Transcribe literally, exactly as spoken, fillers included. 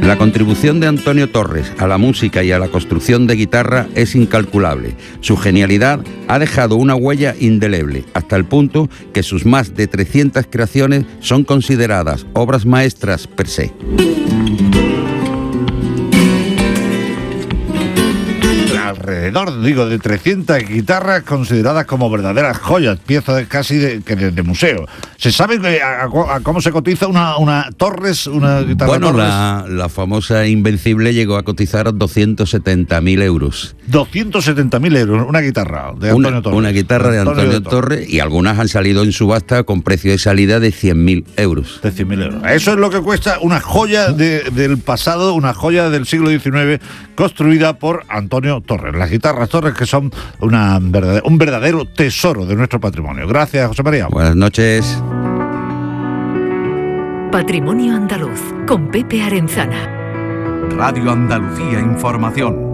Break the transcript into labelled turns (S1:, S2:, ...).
S1: La contribución de Antonio Torres a la música y a la construcción de guitarra es incalculable. Su genialidad ha dejado una huella indeleble, hasta el punto que sus más de trescientas creaciones son consideradas obras maestras per se.
S2: Alrededor, digo, de trescientas guitarras consideradas como verdaderas joyas, piezas casi de, de, de museo. ¿Se sabe a, a, a cómo se cotiza una, una Torres, una guitarra
S1: Bueno,
S2: Torres?
S1: La, la famosa Invencible llegó a cotizar doscientos setenta mil euros.
S2: doscientos setenta mil euros, una guitarra de Antonio
S1: una,
S2: Torres.
S1: Una guitarra de Antonio, Antonio Torres. Torres, y algunas han salido en subasta con precio de salida de cien mil euros.
S2: De cien mil euros. Eso es lo que cuesta una joya de, del pasado, una joya del siglo diecinueve, construida por Antonio Torres. Las guitarras Torres, que son una verdadera, un verdadero tesoro de nuestro patrimonio. Gracias, José María.
S1: Buenas noches.
S3: Patrimonio Andaluz, con Pepe Arenzana.
S4: Radio Andalucía Información.